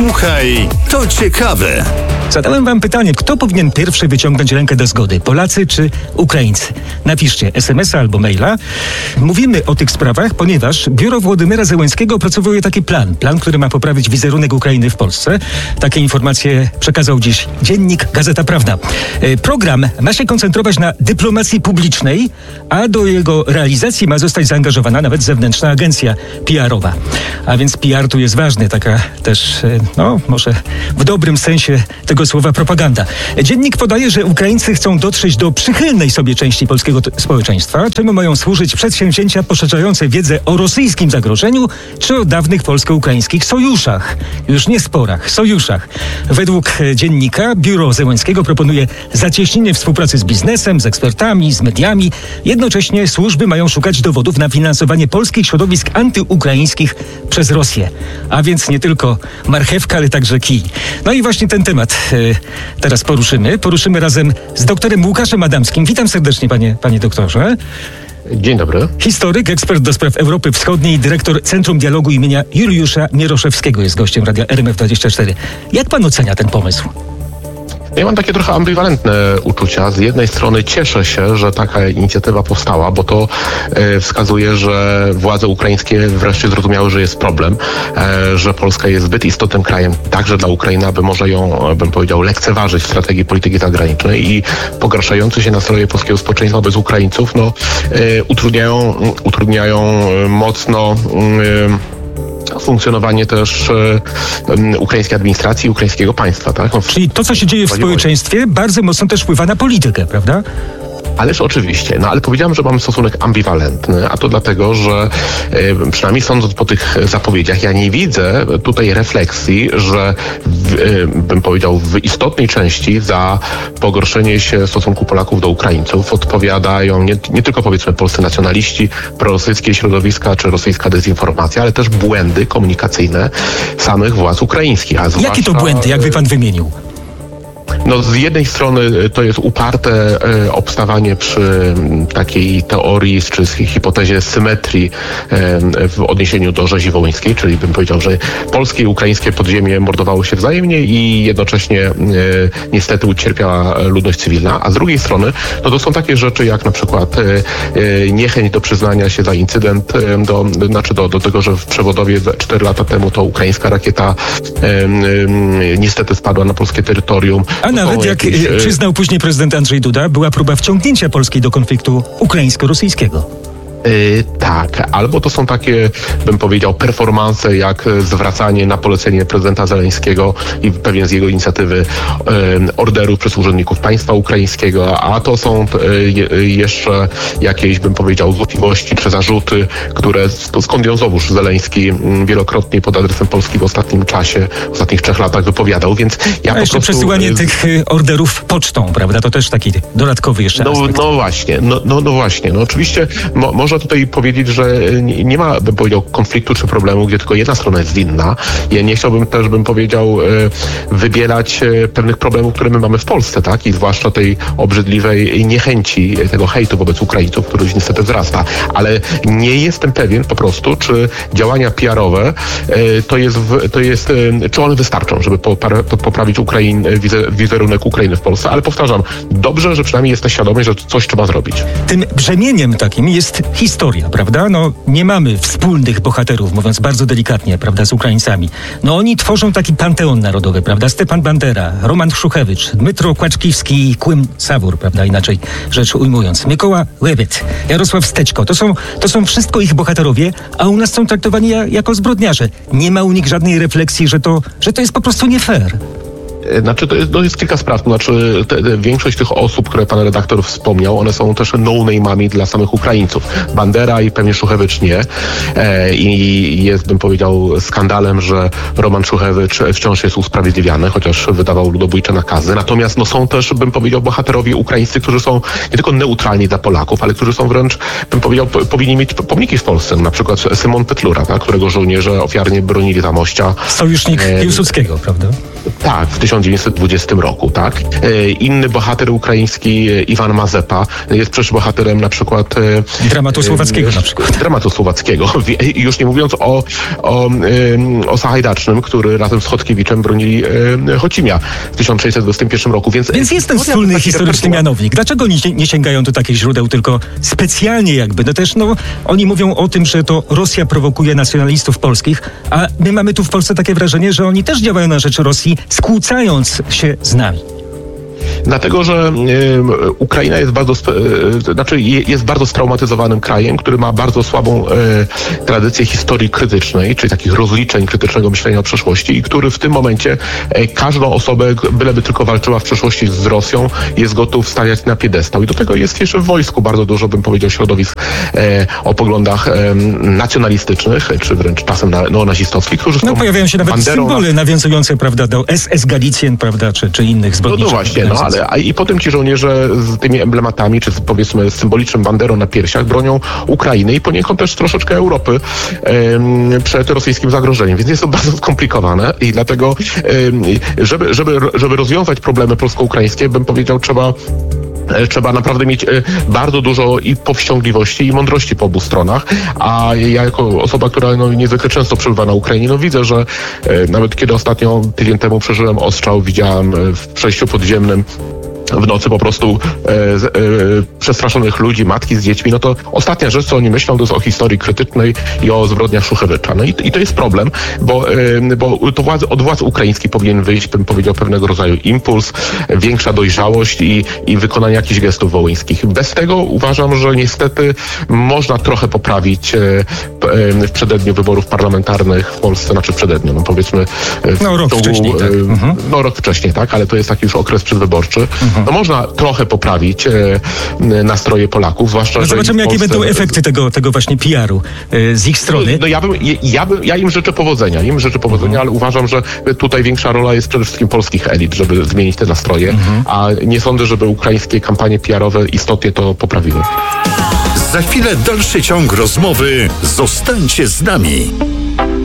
Słuchaj, to ciekawe. Zadałem wam pytanie, kto powinien pierwszy wyciągnąć rękę do zgody? Polacy czy Ukraińcy? Napiszcie SMS-a albo maila. Mówimy o tych sprawach, ponieważ biuro Władimira Zełenskiego opracowuje taki plan, który ma poprawić wizerunek Ukrainy w Polsce. Takie informacje przekazał dziś dziennik Gazeta Prawna. Program ma się koncentrować na dyplomacji publicznej, a do jego realizacji ma zostać zaangażowana nawet zewnętrzna agencja PR-owa. A więc PR tu jest ważny, taka też, może w dobrym sensie tego słowa propaganda. Dziennik podaje, że Ukraińcy chcą dotrzeć do przychylnej sobie części polskiego społeczeństwa, czemu mają służyć przedsięwzięcia poszerzające wiedzę o rosyjskim zagrożeniu, czy o dawnych polsko-ukraińskich sojuszach. Już nie sporach, sojuszach. Według dziennika biuro Zełenskiego proponuje zacieśnienie współpracy z biznesem, z ekspertami, z mediami. Jednocześnie służby mają szukać dowodów na finansowanie polskich środowisk antyukraińskich przez Rosję. A więc nie tylko marchewka, ale także kij. No i właśnie ten temat teraz poruszymy. Poruszymy razem z doktorem Łukaszem Adamskim. Witam serdecznie, panie doktorze. Dzień dobry. Historyk, ekspert do spraw Europy Wschodniej, dyrektor Centrum Dialogu imienia Juliusza Mieroszewskiego jest gościem radia RMF24. Jak pan ocenia ten pomysł? Ja mam takie trochę ambiwalentne uczucia. Z jednej strony cieszę się, że taka inicjatywa powstała, bo to wskazuje, że władze ukraińskie wreszcie zrozumiały, że jest problem, że Polska jest zbyt istotnym krajem, także dla Ukrainy, aby może ją, bym powiedział, lekceważyć w strategii polityki zagranicznej i pogarszające się nastroje polskiego społeczeństwa bez Ukraińców, utrudniają mocno funkcjonowanie też ukraińskiej administracji i ukraińskiego państwa. Tak? Czyli to, co się dzieje w społeczeństwie, bardzo mocno też wpływa na politykę, prawda? Ależ oczywiście, ale powiedziałem, że mamy stosunek ambiwalentny, a to dlatego, że przynajmniej sądząc po tych zapowiedziach, ja nie widzę tutaj refleksji, że bym powiedział w istotnej części za pogorszenie się stosunku Polaków do Ukraińców odpowiadają nie tylko powiedzmy polscy nacjonaliści, prorosyjskie środowiska czy rosyjska dezinformacja, ale też błędy komunikacyjne samych władz ukraińskich. Jakie to błędy, jakby pan wymienił? Z jednej strony to jest uparte obstawanie przy takiej teorii czy hipotezie symetrii w odniesieniu do rzezi wołyńskiej, czyli bym powiedział, że polskie i ukraińskie podziemie mordowało się wzajemnie i jednocześnie niestety ucierpiała ludność cywilna, a z drugiej strony to są takie rzeczy jak na przykład niechęć do przyznania się za incydent, do tego, że w Przewodowie 4 lata temu to ukraińska rakieta niestety spadła na polskie terytorium. A nawet, jak przyznał później prezydent Andrzej Duda, była próba wciągnięcia Polski do konfliktu ukraińsko-rosyjskiego. Tak, albo to są takie, bym powiedział, performanse jak zwracanie na polecenie prezydenta Zeleńskiego i pewien z jego inicjatywy orderów przez urzędników państwa ukraińskiego, a to są jeszcze jakieś, bym powiedział, złośliwości czy zarzuty, które skąd ją znowuż Zeleński wielokrotnie pod adresem Polski w ostatnim czasie, w ostatnich 3 latach wypowiadał, więc ja a jeszcze przesyłanie tych orderów pocztą, prawda? To też taki dodatkowy jeszcze aspekt. Właśnie. Oczywiście można tutaj powiedzieć, że nie ma, bym powiedział, konfliktu czy problemu, gdzie tylko jedna strona jest winna. Ja nie chciałbym też, bym powiedział, wybierać pewnych problemów, które my mamy w Polsce, tak? I zwłaszcza tej obrzydliwej niechęci, tego hejtu wobec Ukraińców, który już niestety wzrasta. Ale nie jestem pewien po prostu, czy działania PR-owe czy one wystarczą, żeby poprawić wizerunek Ukrainy w Polsce. Ale powtarzam, dobrze, że przynajmniej jest ta świadomość, że coś trzeba zrobić. Tym brzemieniem takim jest historia, prawda? Nie mamy wspólnych bohaterów, mówiąc bardzo delikatnie, prawda, z Ukraińcami. Oni tworzą taki panteon narodowy, prawda? Stepan Bandera, Roman Szuchewicz, Dmytro Kłaczkiwski i Kłym Sawur, prawda? Inaczej rzecz ujmując. Mykoła Łebiet, Jarosław Steczko. To są wszystko ich bohaterowie, a u nas są traktowani jako zbrodniarze. Nie ma u nich żadnej refleksji, że to jest po prostu nie fair. To jest kilka spraw. Większość tych osób, które pan redaktor wspomniał, one są też no-name'ami dla samych Ukraińców. Bandera i pewnie Szuchewicz nie. I jest, bym powiedział, skandalem, że Roman Szuchewicz wciąż jest usprawiedliwiany, chociaż wydawał ludobójcze nakazy. Natomiast są też, bym powiedział, bohaterowie ukraińscy, którzy są nie tylko neutralni dla Polaków, ale którzy są wręcz, bym powiedział, powinni mieć pomniki w Polsce. Na przykład Szymon Petlura, którego żołnierze ofiarnie bronili Zamościa. Sojusznik Piłsudskiego, prawda? Tak, w 1920 roku, tak. Inny bohater ukraiński, Iwan Mazepa, jest przecież bohaterem na przykład... Dramatu słowackiego na przykład. Dramatu słowackiego. Już nie mówiąc o Sahajdacznym, który razem z Chodkiewiczem bronili Chocimia w 1621 roku. Więc jest ten wspólny historyczny mianownik. Dlaczego nie sięgają do takich źródeł, tylko specjalnie jakby? No też, oni mówią o tym, że to Rosja prowokuje nacjonalistów polskich, a my mamy tu w Polsce takie wrażenie, że oni też działają na rzecz Rosji, skłócając się z nami. Dlatego, że Ukraina jest bardzo straumatyzowanym krajem, który ma bardzo słabą tradycję historii krytycznej, czyli takich rozliczeń krytycznego myślenia o przeszłości i który w tym momencie każdą osobę, byleby tylko walczyła w przeszłości z Rosją, jest gotów stawiać na piedestał. I do tego jest jeszcze w wojsku bardzo dużo, bym powiedział, środowisk o poglądach nacjonalistycznych, czy wręcz czasem neonazistowskich, którzy są pojawiają się nawet symbole nawiązujące, prawda, do SS Galicjen, prawda, czy innych zbrodniczych. No właśnie, i potem ci żołnierze z tymi emblematami, czy powiedzmy z symbolicznym banderą na piersiach bronią Ukrainy i poniekąd też troszeczkę Europy przed rosyjskim zagrożeniem. Więc jest to bardzo skomplikowane i dlatego, żeby rozwiązać problemy polsko-ukraińskie, bym powiedział, trzeba naprawdę mieć bardzo dużo i powściągliwości i mądrości po obu stronach, a ja jako osoba, która niezwykle często przebywa na Ukrainie, widzę, że nawet kiedy ostatnio tydzień temu przeżyłem ostrzał, widziałem w przejściu podziemnym w nocy po prostu przestraszonych ludzi, matki z dziećmi, to ostatnia rzecz, co oni myślą, to jest o historii krytycznej i o zbrodniach Szuchewycza. I to jest problem, bo to od władz ukraińskich powinien wyjść, bym powiedział, pewnego rodzaju impuls, większa dojrzałość i wykonanie jakichś gestów wołyńskich. Bez tego uważam, że niestety można trochę poprawić w przededniu wyborów parlamentarnych w Polsce, powiedzmy rok wcześniej, tak. Rok wcześniej, tak, ale to jest taki już okres przedwyborczy. Można trochę poprawić nastroje Polaków, zwłaszcza, że zobaczymy, jakie będą efekty tego właśnie PR-u z ich strony. Ja im życzę powodzenia, ale uważam, że tutaj większa rola jest przede wszystkim polskich elit, żeby zmienić te nastroje, a nie sądzę, żeby ukraińskie kampanie PR-owe istotnie to poprawiły. Za chwilę dalszy ciąg rozmowy. Zostańcie z nami.